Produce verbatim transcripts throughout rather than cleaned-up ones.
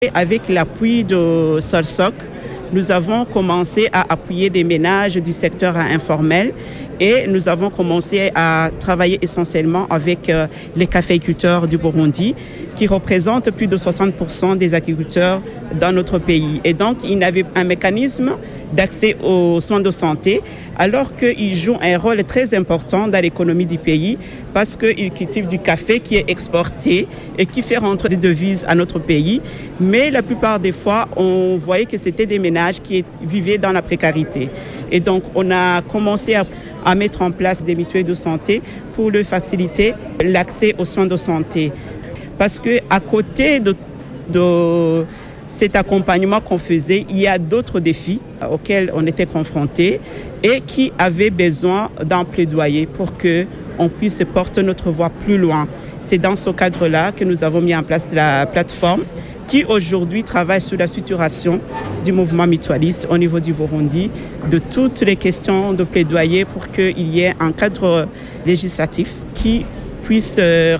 Avec l'appui de Solsoc, nous avons commencé à appuyer des ménages du secteur informel et nous avons commencé à travailler essentiellement avec euh, les caféiculteurs du Burundi qui représentent plus de soixante pour cent des agriculteurs dans notre pays. Et donc, ils avaient un mécanisme d'accès aux soins de santé alors qu'ils jouent un rôle très important dans l'économie du pays parce qu'ils cultivent du café qui est exporté et qui fait rentrer des devises à notre pays. Mais la plupart des fois, on voyait que c'était des ménages qui vivaient dans la précarité. Et donc, on a commencé à, à mettre en place des mutuelles de santé pour leur faciliter l'accès aux soins de santé. Parce qu'à côté de, de cet accompagnement qu'on faisait, il y a d'autres défis auxquels on était confrontés et qui avaient besoin d'un plaidoyer pour qu'on puisse porter notre voix plus loin. C'est dans ce cadre-là que nous avons mis en place la plateforme qui aujourd'hui travaille sur la structuration du mouvement mutualiste au niveau du Burundi, de toutes les questions de plaidoyer pour qu'il y ait un cadre législatif qui puisse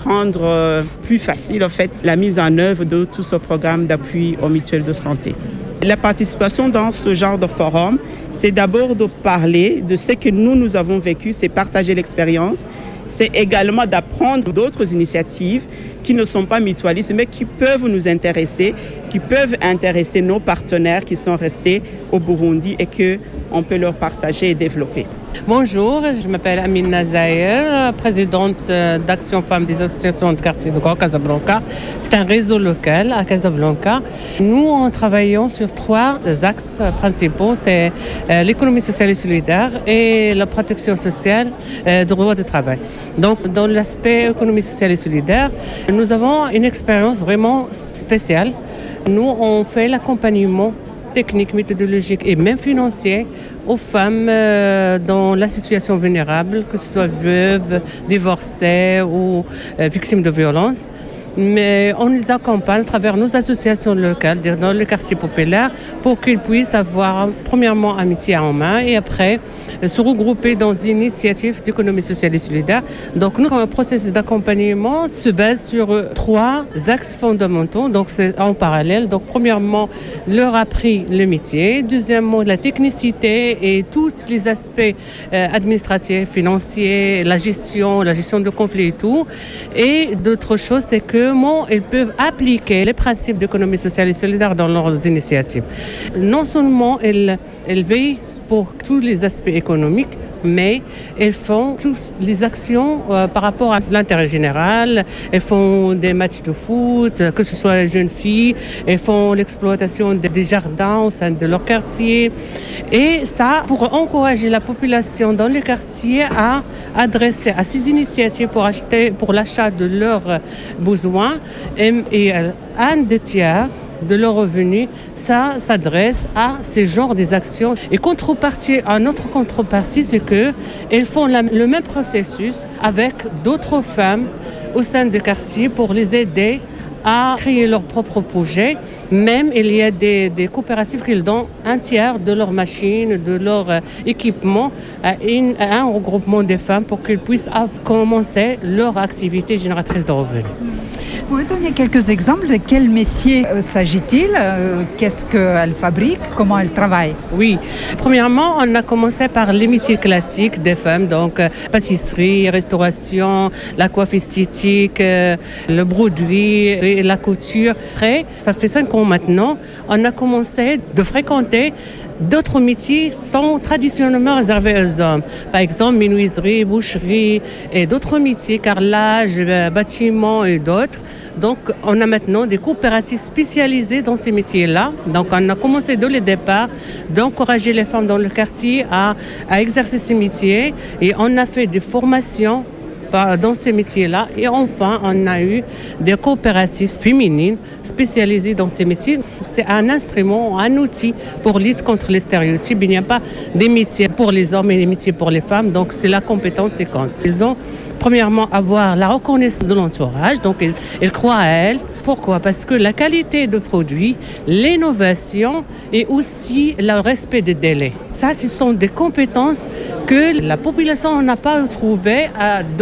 rendre plus facile en fait, la mise en œuvre de tout ce programme d'appui aux mutuelles de santé. La participation dans ce genre de forum, c'est d'abord de parler de ce que nous, nous avons vécu, c'est partager l'expérience. C'est également d'apprendre d'autres initiatives qui ne sont pas mutualistes, mais qui peuvent nous intéresser, qui peuvent intéresser nos partenaires qui sont restés au Burundi et qu'on peut leur partager et développer. Bonjour, je m'appelle Amina Zahir, présidente d'Action Femmes des associations de quartier de Grand Casablanca. C'est un réseau local à Casablanca. Nous, en travaillons sur trois axes principaux. C'est l'économie sociale et solidaire et la protection sociale du droit du travail. Donc, dans l'aspect économie sociale et solidaire, nous avons une expérience vraiment spéciale. Nous, on fait l'accompagnement technique, méthodologique et même financier aux femmes euh, dans la situation vulnérable, que ce soit veuves, divorcées ou euh, victimes de violences. Mais on les accompagne à travers nos associations locales dans le quartier populaire pour qu'ils puissent avoir premièrement un métier en main et après se regrouper dans une initiative d'économie sociale et solidaire. Donc notre processus d'accompagnement se base sur trois axes fondamentaux, donc c'est en parallèle. Donc premièrement, leur appris le métier, deuxièmement la technicité et tous les aspects euh, administratifs, financiers, la gestion, la gestion de conflits et tout. Et d'autres choses, c'est que comment ils peuvent appliquer les principes d'économie sociale et solidaire dans leurs initiatives. Non seulement elles, elles veillent pour tous les aspects économiques, mais elles font toutes les actions euh, par rapport à l'intérêt général. Elles font des matchs de foot, que ce soit les jeunes filles. Elles font l'exploitation des jardins au sein de leur quartier. Et ça, pour encourager la population dans le quartier à adresser à ces initiatives pour acheter, pour l'achat de leurs besoins. Et, et un des tiers de leurs revenus, ça s'adresse à ce genre des actions. Et contrepartie, un autre contrepartie, c'est qu'elles font la, le même processus avec d'autres femmes au sein du quartier pour les aider à créer leurs propres projets. Même il y a des, des coopératives qui donnent un tiers de leurs machines, de leur euh, équipement à, une, à un regroupement des femmes pour qu'ils puissent commencer leur activité génératrice de revenus. Vous pouvez donner quelques exemples de quel métier euh, s'agit-il euh, Qu'est-ce qu'elles fabriquent? Comment elles travaillent? Oui. Premièrement, on a commencé par les métiers classiques des femmes, donc euh, pâtisserie, restauration, la coiffe esthétique, euh, le broderie et la couture. Après, ça fait cinq ans maintenant, on a commencé de fréquenter d'autres métiers sont traditionnellement réservés aux hommes. Par exemple, menuiserie, boucherie et d'autres métiers, carrelage, bâtiment et d'autres. Donc, on a maintenant des coopératives spécialisées dans ces métiers-là. Donc, on a commencé dès le départ d'encourager les femmes dans le quartier à, à exercer ces métiers et on a fait des formations dans ces métiers-là. Et enfin, on a eu des coopératives féminines spécialisées dans ces métiers. C'est un instrument, un outil pour lutter contre les stéréotypes. Il n'y a pas des métiers pour les hommes et des métiers pour les femmes. Donc, c'est la compétence qui compte. Ils ont, premièrement, avoir la reconnaissance de l'entourage. Donc, ils, ils croient à elles. Pourquoi? Parce que la qualité de produit, l'innovation et aussi le respect des délais. Ça, ce sont des compétences que la population n'a pas trouvées à d'autres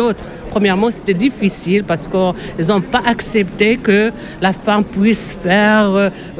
Premièrement, c'était difficile parce qu'ils n'ont pas accepté que la femme puisse faire